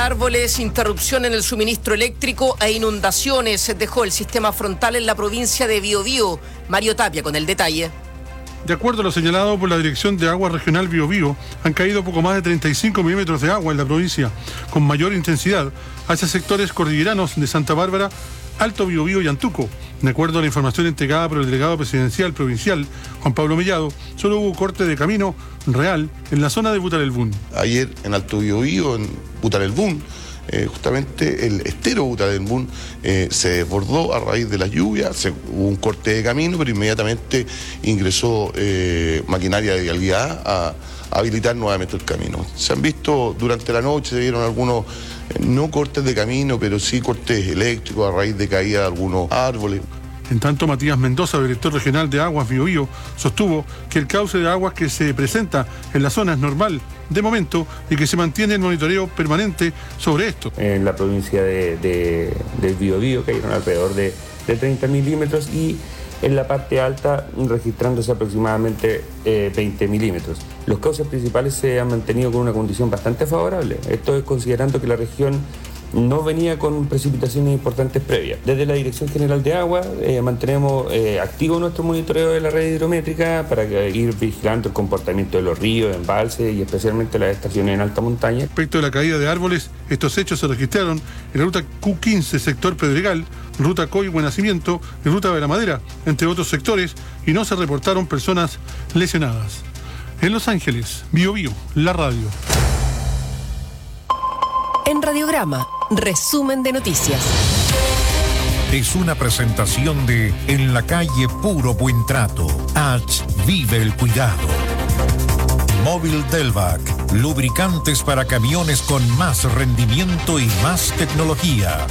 Árboles, interrupción en el suministro eléctrico e inundaciones dejó el sistema frontal en la provincia de Biobío. Mario Tapia con el detalle. De acuerdo a lo señalado por la Dirección de Agua Regional Biobío, han caído poco más de 35 milímetros de agua en la provincia, con mayor intensidad hacia sectores cordilleranos de Santa Bárbara, Alto Biobío y Antuco. De acuerdo a la información entregada por el delegado presidencial provincial, Juan Pablo Mellado, solo hubo corte de camino real en la zona de Butarelbún. Ayer en Alto Biobío, en Butarelbún, justamente el estero Butarelbún se desbordó a raíz de las lluvias, hubo un corte de camino, pero inmediatamente ingresó maquinaria de vialidad a habilitar nuevamente el camino. Se han visto durante la noche, se vieron algunos, no cortes de camino, pero sí cortes eléctricos a raíz de caída de algunos árboles. En tanto, Matías Mendoza, director regional de Aguas Biobío, sostuvo que el cauce de aguas que se presenta en la zona es normal de momento y que se mantiene el monitoreo permanente sobre esto. En la provincia del Biobío cayeron alrededor de 30 milímetros y en la parte alta registrándose aproximadamente 20 milímetros. Los cauces principales se han mantenido con una condición bastante favorable. Esto es considerando que la región no venía con precipitaciones importantes previas. Desde la Dirección General de Agua mantenemos activo nuestro monitoreo de la red hidrométrica para ir vigilando el comportamiento de los ríos, embalses y especialmente las estaciones en alta montaña. Respecto a la caída de árboles, estos hechos se registraron en la ruta Q15, sector Pedregal, ruta Coihue-Nacimiento y ruta de la Madera, entre otros sectores, y no se reportaron personas lesionadas. En Los Ángeles, Biobío, la radio. En Radiograma, resumen de noticias. Es una presentación de En la calle Puro Buen Trato. H. Vive el cuidado. Móvil Delvac. Lubricantes para camiones con más rendimiento y más tecnología.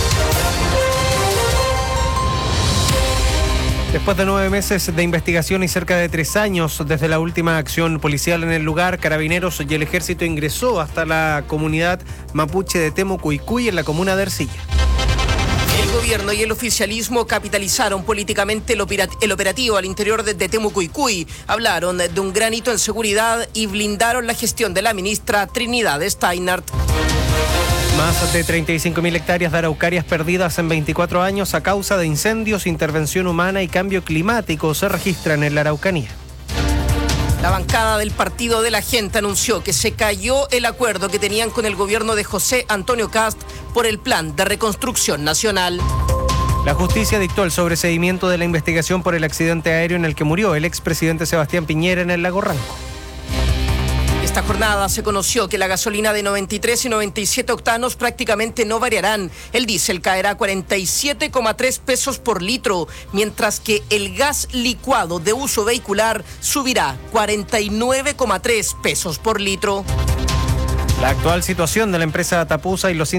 Después de 9 meses de investigación y cerca de 3 años desde la última acción policial en el lugar, Carabineros y el Ejército ingresó hasta la comunidad mapuche de Temucuicui en la comuna de Ercilla. El gobierno y el oficialismo capitalizaron políticamente el operativo al interior de Temucuicui. Hablaron de un gran hito en seguridad y blindaron la gestión de la ministra Trinidad Steinert. Más de 35.000 hectáreas de araucarias perdidas en 24 años a causa de incendios, intervención humana y cambio climático se registran en la Araucanía. La bancada del Partido de la Gente anunció que se cayó el acuerdo que tenían con el gobierno de José Antonio Kast por el Plan de Reconstrucción Nacional. La justicia dictó el sobreseimiento de la investigación por el accidente aéreo en el que murió el expresidente Sebastián Piñera en el Lago Ranco. Esta jornada se conoció que la gasolina de 93 y 97 octanos prácticamente no variarán. El diésel caerá a 47,3 pesos por litro, mientras que el gas licuado de uso vehicular subirá 49,3 pesos por litro. La actual situación de la empresa Tapusa y los